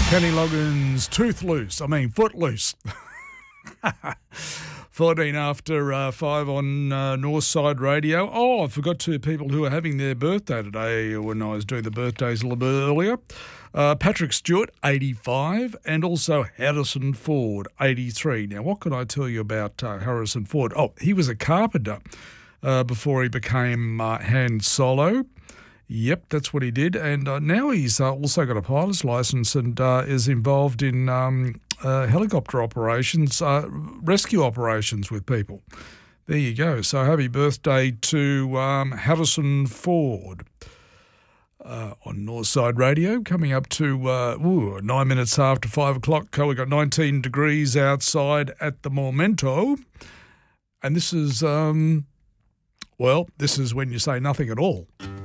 Kenny Loggins, Footloose. 14 after 5 on Northside Radio. Oh, I forgot two people who are having their birthday today when I was doing the birthdays a little bit earlier. Patrick Stewart, 85, and also Harrison Ford, 83. Now, what can I tell you about Harrison Ford? Oh, he was a carpenter before he became Han Solo. Yep, that's what he did. And now he's also got a pilot's license and is involved in helicopter operations, rescue operations with people. There you go. So happy birthday to Harrison Ford on Northside Radio. Coming up to 9 minutes after 5 o'clock. We've got 19 degrees outside at the momento. And this is, this is when you say nothing at all.